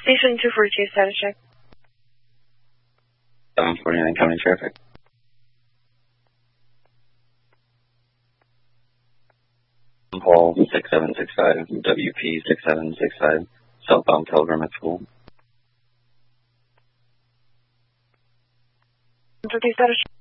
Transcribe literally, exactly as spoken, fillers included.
Station two forty-two, status check. seven forty-nine, county traffic. Paul six seven six five, W P six seven six five, southbound Pilgrim at school. fifty, status check.